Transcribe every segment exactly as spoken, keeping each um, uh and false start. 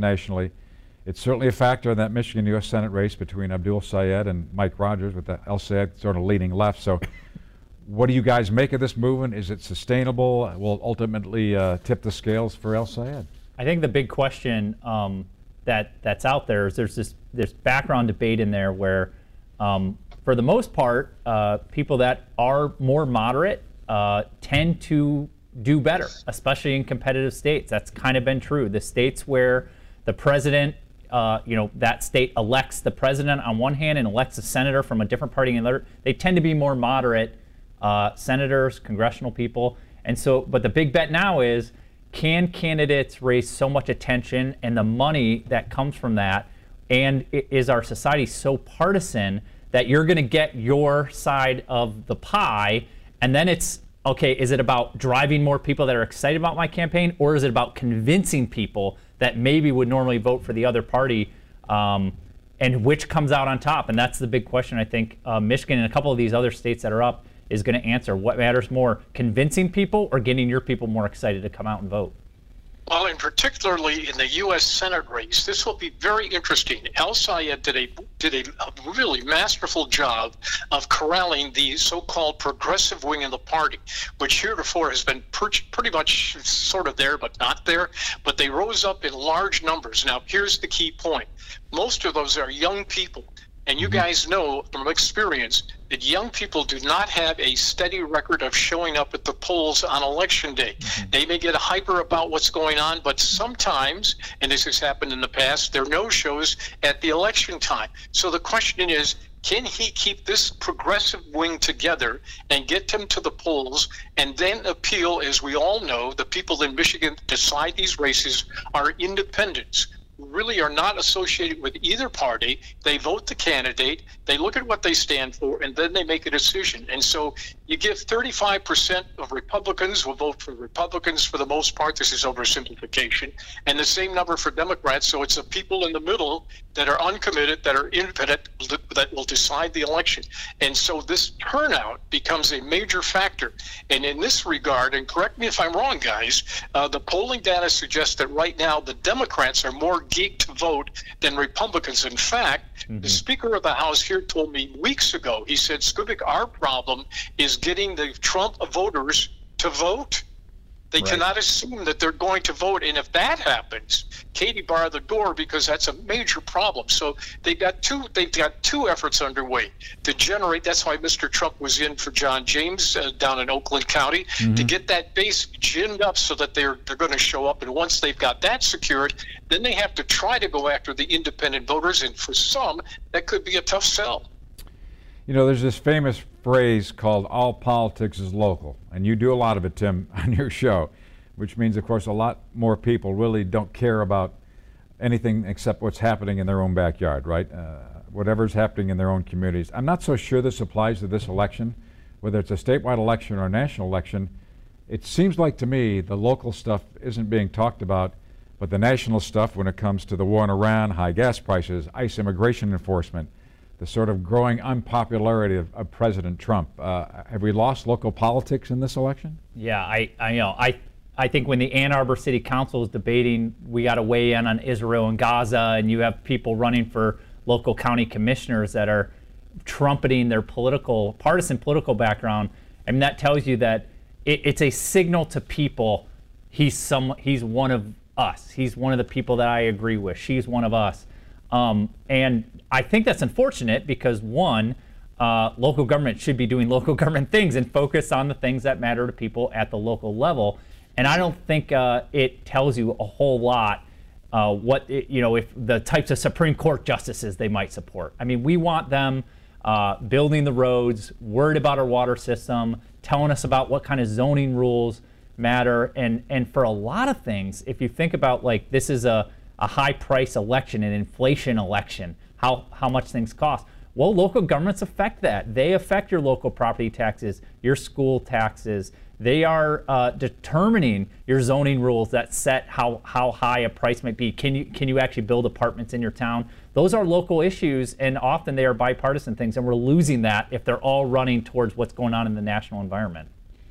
nationally. It's certainly a factor in that Michigan U S Senate race between Abdul Sayed and Mike Rogers, with the El Sayed sort of leading left. So what do you guys make of this movement? Is it sustainable? Will it ultimately uh, tip the scales for El Sayed? I think the big question um, that that's out there is there's this this background debate in there where, um, for the most part, uh, people that are more moderate uh, tend to do better, especially in competitive states. That's kind of been true. The states where the president, uh, you know, that state elects the president on one hand and elects a senator from a different party on the other, they tend to be more moderate uh, senators, congressional people. And so, but the big bet now is, can candidates raise so much attention and the money that comes from that, and is our society so partisan that you're going to get your side of the pie, and then it's, okay, is it about driving more people that are excited about my campaign, or is it about convincing people that maybe would normally vote for the other party, um, and which comes out on top? And that's the big question I think uh, Michigan and a couple of these other states that are up is going to answer. What matters more, convincing people or getting your people more excited to come out and vote? Well, and particularly in the U S Senate race, this will be very interesting. El Sayed did a did a, a really masterful job of corralling the so-called progressive wing of the party, which heretofore has been per- pretty much sort of there but not there. But they rose up in large numbers. Now, here's the key point. Most of those are young people. And you guys know from experience that young people do not have a steady record of showing up at the polls on election day. Mm-hmm. They may get hyper about what's going on, but sometimes, and this has happened in the past, there are no-shows at the election time. So the question is, can he keep this progressive wing together and get them to the polls and then appeal? As we all know, the people in Michigan decide these races are independents, really are not associated with either party. They vote the candidate, they look at what they stand for, and then they make a decision. And so you give thirty-five percent of Republicans will vote for Republicans for the most part. This is oversimplification. And the same number for Democrats. So it's the people in the middle that are uncommitted, that are independent, that will decide the election. And so this turnout becomes a major factor. And in this regard, and correct me if I'm wrong, guys, uh, the polling data suggests that right now the Democrats are more geeked to vote than Republicans. In fact, mm-hmm. the Speaker of the House here told me weeks ago, he said, Skubic, our problem is getting the Trump voters to vote. They right. cannot assume that they're going to vote. And if that happens, Katie bar the door, because that's a major problem. So they've got two they've got two efforts underway to generate. That's why Mister Trump was in for John James uh, down in Oakland County, mm-hmm. to get that base ginned up so that they're they're going to show up. And once they've got that secured, then they have to try to go after the independent voters. And for some, that could be a tough sell. You know, there's this famous phrase called all politics is local, and you do a lot of it, Tim, on your show, which means, of course, a lot more people really don't care about anything except what's happening in their own backyard, right? Uh, whatever's happening in their own communities. I'm not so sure this applies to this election, whether it's a statewide election or a national election. It seems like to me the local stuff isn't being talked about, but the national stuff, when it comes to the war in Iran, high gas prices, ICE immigration enforcement, the sort of growing unpopularity of, of President Trump. Uh, have we lost local politics in this election? Yeah, I, I you know, I, I think when the Ann Arbor City Council is debating, we got to weigh in on Israel and Gaza, and you have people running for local county commissioners that are trumpeting their political, partisan political background. I mean, that tells you that it, it's a signal to people. He's some, he's one of us. He's one of the people that I agree with. She's one of us. Um, and I think that's unfortunate because, one, uh, local government should be doing local government things and focus on the things that matter to people at the local level. And I don't think uh, it tells you a whole lot uh, what, it, you know, if the types of Supreme Court justices they might support. I mean, we want them uh, building the roads, worried about our water system, telling us about what kind of zoning rules matter. And, and for a lot of things, if you think about, like, this is a a high price election, an inflation election, how, how much things cost. Well, local governments affect that. They affect your local property taxes, your school taxes. They are uh, determining your zoning rules that set how, how high a price might be. Can you, can you actually build apartments in your town? Those are local issues, and often they are bipartisan things, and we're losing that if they're all running towards what's going on in the national environment.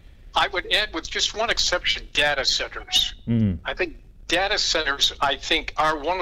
I would add, with just one exception, data centers. Mm. I think data centers, I think, are one